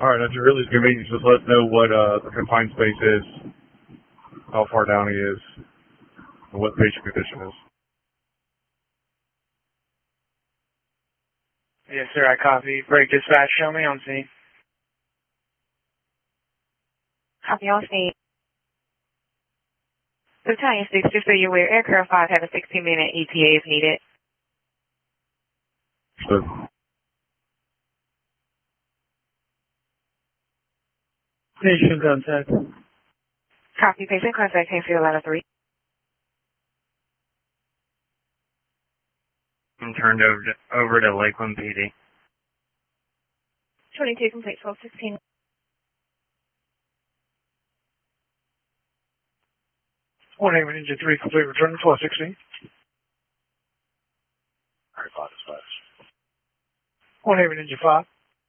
Alright, at your earliest convenience, just let us know what the confined space is, how far down he is, and what the patient condition is. Yes, sir, I copy. Break dispatch, show me on scene. Copy on scene. Battalion 6, just so you're aware, Aircraft 5 have a 16-minute ETA if needed. So, Patient contact. Copy. Patient contact, Hayfield Ladder 3. I'm turned over to Lakeland PD. 22 complete, 1216. One Haven Engine 3 complete, return 1216. alright, 5 dispatch. One Haven Engine 5.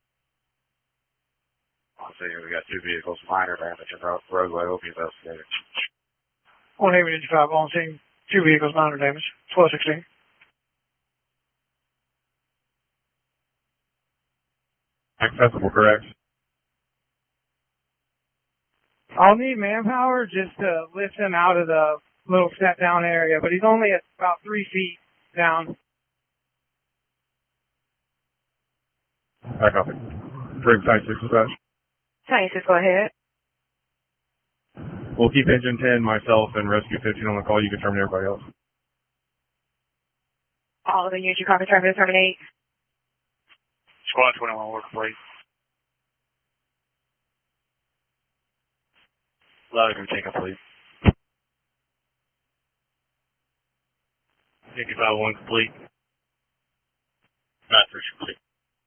I'll say we got 2 vehicles, minor damage, and roadway will be investigated. One Haven Engine 5 on scene. 2 vehicles, minor damage. 1216. Accessible, correct? I'll need manpower just to lift him out of the little step down area, but he's only at about 3 feet down. I copy. Bring Battalion 6 dispatch. Battalion 6, go ahead. We'll keep Engine 10, myself, and Rescue 15 on the call. You can terminate everybody else. All of the units you copy, terminate. Squad 21, work complete. Logan, take complete. Yankee 5-1 complete. Not for complete.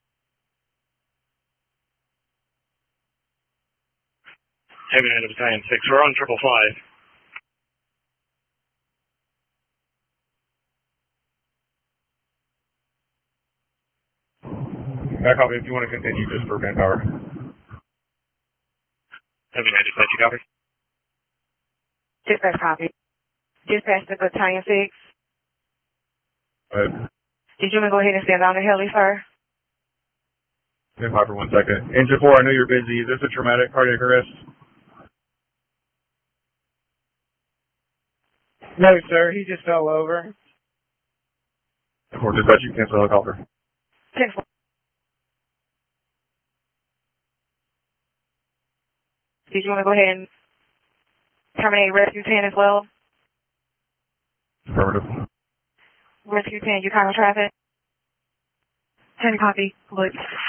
Haven End of Battalion 6. We're on 555. I copy if you want to continue just for manpower. Haven End, dispatch, you copy? Dispatch copy. Dispatch to Battalion 6. Did you want to go ahead and stand on the heli, sir? Stand by for 1 second. Engine 4, I know you're busy. Is this a traumatic cardiac arrest? No, sir. He just fell over. 4 dispatch, you cancel helicopter. 10-4. Did you want to go ahead and terminate Rescue 10 as well? Affirmative. Rescue 10, you copy traffic? 10 copy. Look.